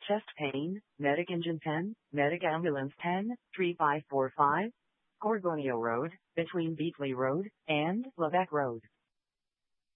chest pain, medic engine 10, medic ambulance 10, 3545, Gorgonio Road, between Beatley Road and Lebec Road.